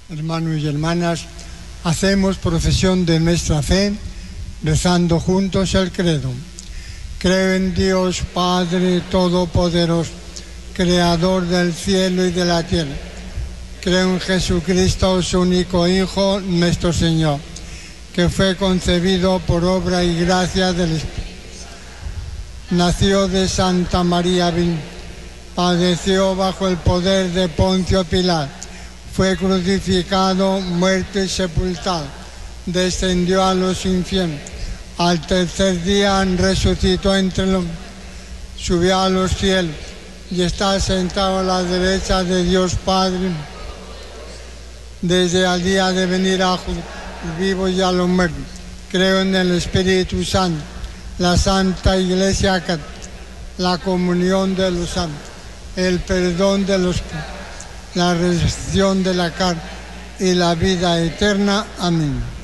Hermanos y hermanas, hacemos profesión de nuestra fe, rezando juntos el credo. Creo en Dios Padre Todopoderoso, Creador del cielo y de la tierra. Creo en Jesucristo, su único Hijo, nuestro Señor, que fue concebido por obra y gracia del Espíritu. Nació de Santa María Virgen, padeció bajo el poder de Poncio Pilato, fue crucificado, muerto y sepultado, descendió a los infiernos, al tercer día resucitó entre los muertos, subió a los cielos y está sentado a la derecha de Dios Padre, desde el día de venir a juzgar a los vivos y a los muertos. Creo en el Espíritu Santo, la Santa Iglesia Católica, la comunión de los santos, el perdón de los pecados, la resurrección de la carne y la vida eterna. Amén.